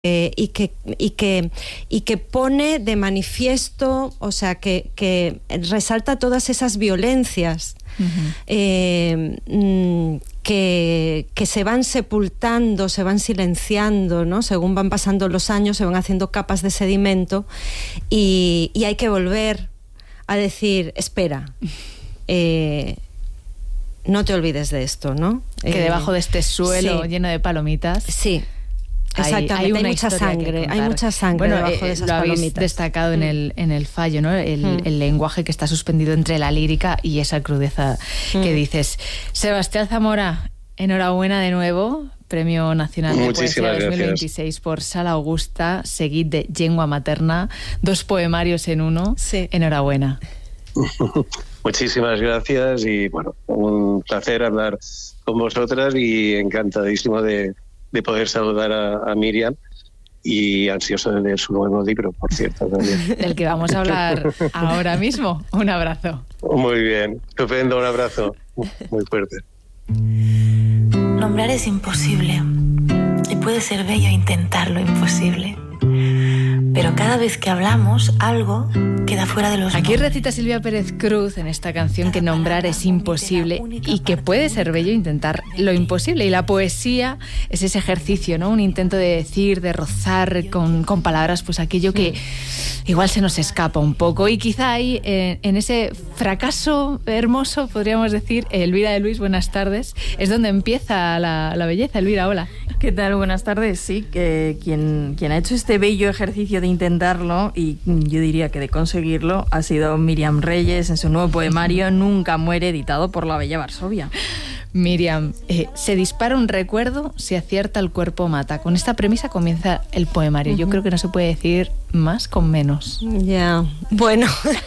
y que pone de manifiesto, o sea, que resalta todas esas violencias que se van sepultando, se van silenciando, ¿no? Según van pasando los años, se van haciendo capas de sedimento y hay que volver a decir, espera, no te olvides de esto, ¿no? Que debajo de este suelo lleno de palomitas... Sí. Exactamente, hay mucha sangre debajo de esas palomitas. Lo habéis destacado en el fallo, ¿no? El lenguaje que está suspendido entre la lírica y esa crudeza que dices. Sebastián Zamora, enhorabuena de nuevo, Premio Nacional de Poesía 2026 por Sala Augusta, seguid de Llengua Materna, 2 poemarios en uno. Sí. Enhorabuena. Muchísimas gracias y bueno, un placer hablar con vosotras y encantadísimo de poder saludar a Miriam y ansioso de leer su nuevo libro, por cierto, también. Del que vamos a hablar ahora mismo. Un abrazo. Muy bien, estupendo, un abrazo muy fuerte. Nombrar es imposible y puede ser bello intentar lo imposible. Pero cada vez que hablamos, algo queda fuera de los... Aquí recita Silvia Pérez Cruz en esta canción que nombrar es imposible y que puede ser bello intentar lo imposible. Y la poesía es ese ejercicio, ¿no? Un intento de decir, de rozar con palabras, pues aquello que igual se nos escapa un poco. Y quizá ahí, en ese fracaso hermoso, podríamos decir, Elvira de Luis, buenas tardes, es donde empieza la belleza. Elvira, hola. ¿Qué tal? Buenas tardes. Sí, que quien ha hecho este bello ejercicio de intentarlo, y yo diría que de conseguirlo, ha sido Miriam Reyes en su nuevo poemario Nunca muere, editado por La Bella Varsovia. Miriam, se dispara un recuerdo, se acierta el cuerpo mata. Con esta premisa comienza el poemario. Yo creo que no se puede decir más con menos. Ya, bueno,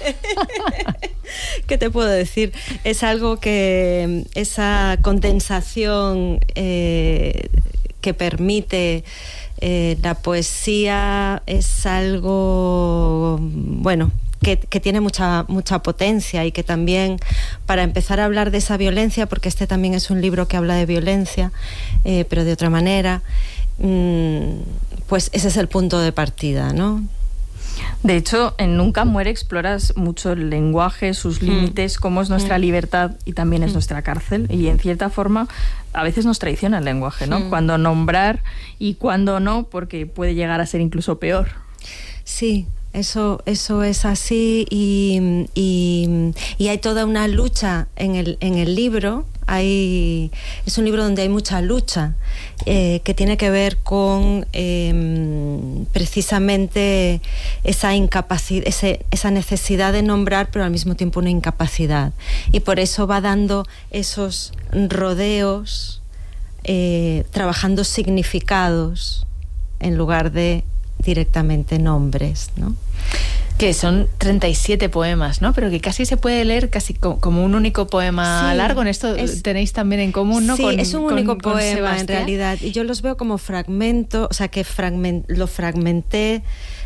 ¿qué te puedo decir? Es algo que esa condensación que permite la poesía es algo, bueno, que tiene mucha potencia y que también, para empezar a hablar de esa violencia, porque este también es un libro que habla de violencia, pero de otra manera, pues ese es el punto de partida, ¿no? De hecho, en Nunca muere exploras mucho el lenguaje, sus límites, cómo es nuestra libertad y también es nuestra cárcel, y en cierta forma a veces nos traiciona el lenguaje, ¿no? Cuando nombrar y cuando no, porque puede llegar a ser incluso peor. Sí. Eso es así y hay toda una lucha en el libro. Es un libro donde hay mucha lucha que tiene que ver con precisamente esa incapacidad, esa necesidad de nombrar, pero al mismo tiempo una incapacidad. Y por eso va dando esos rodeos, trabajando significados en lugar de directamente nombres, ¿no? Que son 37 poemas, ¿no? Pero que casi se puede leer casi como un único poema largo. En esto tenéis también en común, ¿no? Sí, es un único poema en realidad. Y yo los veo como fragmento, o sea, que lo fragmenté,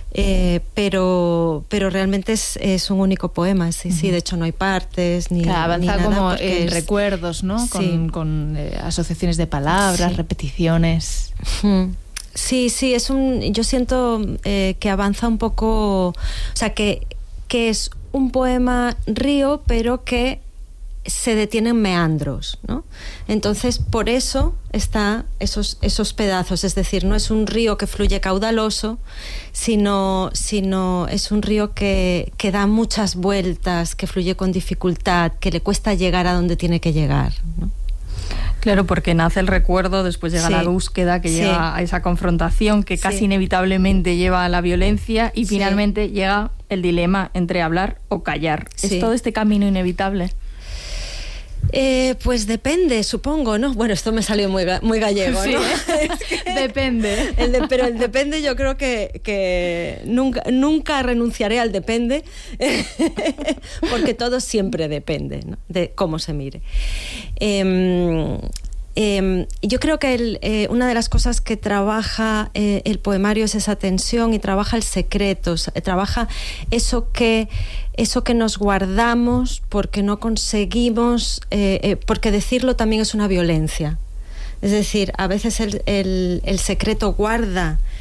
pero realmente es un único poema. Sí, de hecho no hay partes ni avanza ni nada, como en recuerdos, ¿no? Sí. Con asociaciones de palabras, repeticiones. Sí, yo siento que avanza un poco, o sea, que es un poema río, pero que se detiene en meandros, ¿no? Entonces, por eso está esos pedazos, es decir, no es un río que fluye caudaloso, sino es un río que da muchas vueltas, que fluye con dificultad, que le cuesta llegar a donde tiene que llegar, ¿no? Claro, porque nace el recuerdo, después llega la búsqueda que lleva a esa confrontación que casi inevitablemente lleva a la violencia y finalmente llega el dilema entre hablar o callar. ¿Es todo este camino inevitable? Pues depende, supongo, ¿no? Bueno, esto me salió muy gallego, ¿no? Depende. Pero el depende, yo creo que nunca renunciaré al depende, porque todo siempre depende, ¿no? De cómo se mire. Yo creo que una de las cosas que trabaja el poemario es esa tensión y trabaja el secreto, trabaja eso que nos guardamos porque no conseguimos, porque decirlo también es una violencia. Es decir, a veces el secreto guarda